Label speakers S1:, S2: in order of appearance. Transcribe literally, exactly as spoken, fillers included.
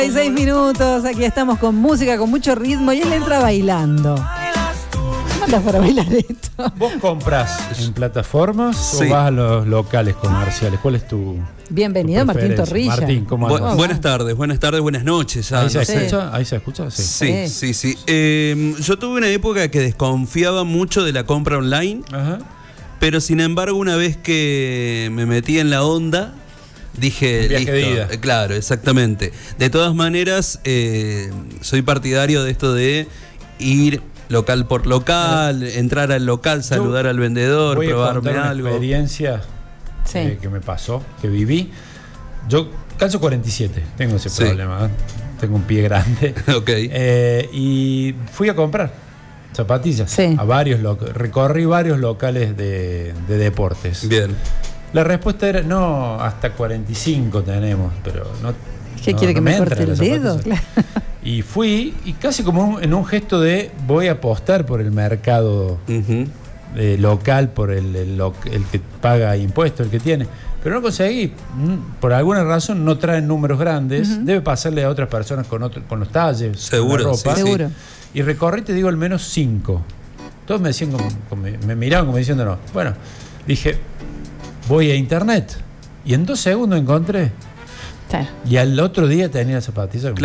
S1: Seis minutos, aquí estamos con música, con mucho ritmo y él entra bailando. ¿Cómo andas para bailar esto?
S2: ¿Vos compras en plataformas
S3: Sí.
S2: o vas a los locales comerciales? ¿Cuál es tu
S1: Bienvenido,
S2: tu
S1: Martín
S2: preferencia?
S1: Torrilla.
S2: Martín, ¿cómo
S3: Bu-
S2: andas?
S3: buenas tardes, buenas tardes, buenas noches. Ah,
S2: ¿Ahí se
S3: no sé.
S2: escucha? ¿Ahí se escucha? Sí.
S3: Sí, sí, sí. Eh, yo tuve una época que desconfiaba mucho de la compra online,
S2: Ajá.
S3: pero sin embargo una vez que me metí en la onda, dije,
S2: Un viaje
S3: listo.
S2: de ida.
S3: Eh, Claro, exactamente. De todas maneras, eh, soy partidario de esto de ir local por local, entrar al local, saludar al vendedor,
S2: Voy a
S3: probarme
S2: contar una
S3: algo.
S2: experiencia
S1: Sí.
S2: eh, que me pasó, que viví. Yo calzo cuarenta y siete, tengo ese
S3: Sí.
S2: problema, ¿eh? Tengo un pie grande.
S3: Ok.
S2: Eh, y fui a comprar zapatillas
S1: Sí.
S2: a varios locales, recorrí varios locales de, de deportes.
S3: Bien.
S2: La respuesta era, no, hasta cuarenta y cinco tenemos, pero no.
S1: ¿Qué
S2: no-
S1: quiere
S2: no
S1: que me
S2: entran
S1: corte el
S2: las
S1: dedo?
S2: zapatillas. Y fui, y casi como un- en un gesto de voy a apostar por el mercado
S3: Ujú.
S2: eh, local, por el, el, lo- el que paga impuestos, el que tiene. Pero no conseguí, mm, por alguna razón no traen números grandes, debe pasarle a otras personas con, otro, con los talles,
S3: Seguro,
S2: con la ropa.
S3: sí, sí.
S1: Seguro.
S2: Y recorrí, te digo, al menos cinco. Todos me decían, como, como- me miraban como diciendo no. Bueno, dije, voy a internet. Y en dos segundos encontré.
S1: Claro.
S2: Y al otro día tenía la zapatilla.